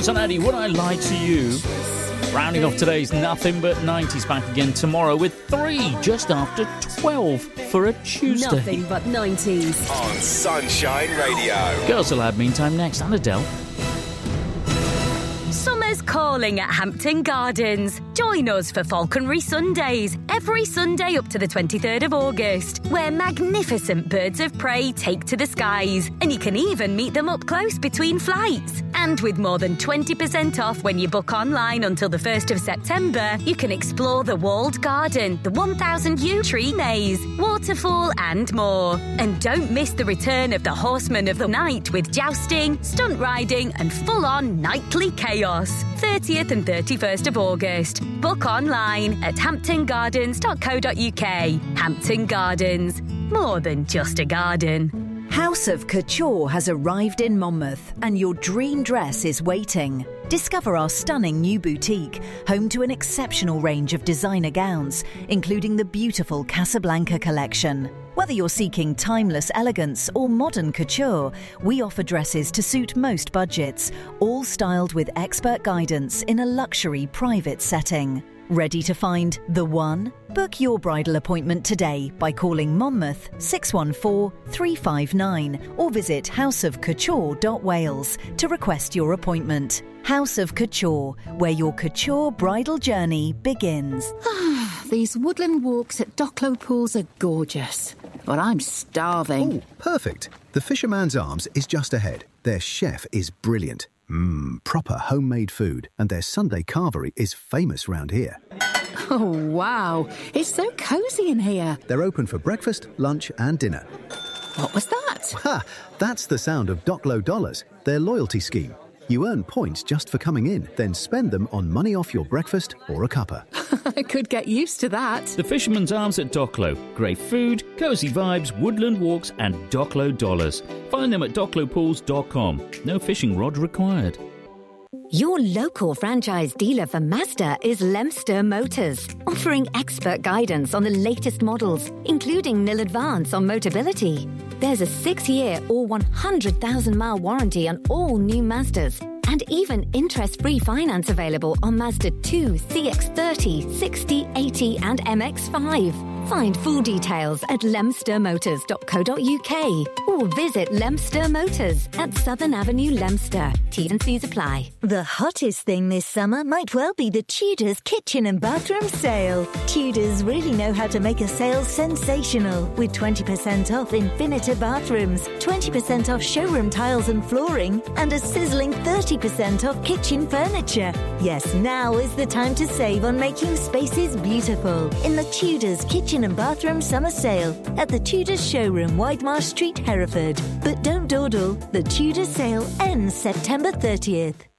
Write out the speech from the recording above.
Roz and Eddie, Would I Lie to You? Rounding off today's Nothing But 90s, back again tomorrow with 3 just after 12 for a Tuesday. Nothing But 90s. On Sunshine Radio. Girls Aloud meantime next, and Adele. Summer's calling at Hampton Gardens. Join us for Falconry Sundays, every Sunday up to the 23rd of August, where magnificent birds of prey take to the skies, and you can even meet them up close between flights. And with more than 20% off when you book online until the 1st of September, you can explore the walled garden, the 1,000 yew tree maze, waterfall and more. And don't miss the return of the Horsemen of the Night with jousting, stunt riding and full-on nightly chaos. 30th and 31st of August. Book online at hamptongardens.co.uk. Hampton Gardens. More than just a garden. House of Couture has arrived in Monmouth and your dream dress is waiting. Discover our stunning new boutique, home to an exceptional range of designer gowns, including the beautiful Casablanca collection. Whether you're seeking timeless elegance or modern couture, we offer dresses to suit most budgets, all styled with expert guidance in a luxury private setting. Ready to find the one? Book your bridal appointment today by calling Monmouth 614 359 or visit houseofcouture.wales to request your appointment. House of Couture, where your couture bridal journey begins. These woodland walks at Docklow Pools are gorgeous, but I'm starving. Oh, perfect. The Fisherman's Arms is just ahead. Their chef is brilliant. Proper homemade food, and their Sunday carvery is famous round here. Oh, wow. It's so cosy in here. They're open for breakfast, lunch and dinner. What was that? Ha! That's the sound of Docklow Dollars, their loyalty scheme. You earn points just for coming in, then spend them on money off your breakfast or a cuppa. I could get used to that. The Fisherman's Arms at Docklow. Great food, cosy vibes, woodland walks and Docklow dollars. Find them at docklowpools.com. No fishing rod required. Your local franchise dealer for Mazda is Lemster Motors, offering expert guidance on the latest models, including nil advance on Motability. There's a 6-year or 100,000-mile warranty on all new Mazdas, and even interest-free finance available on Mazda 2, CX-30, 60, 80 and MX-5. Find full details at lemstermotors.co.uk or visit Lemster Motors at Southern Avenue, Lemster. T&Cs apply. The hottest thing this summer might well be the Tudors kitchen and bathroom sale. Tudors really know how to make a sale sensational, with 20% off Infinita bathrooms, 20% off showroom tiles and flooring, and a sizzling 30% off kitchen furniture. Yes, now is the time to save on making spaces beautiful in the Tudors kitchen and bathroom summer sale at the Tudors showroom, Widemarsh Street, Hereford. But don't dawdle, the Tudors sale ends September 30th.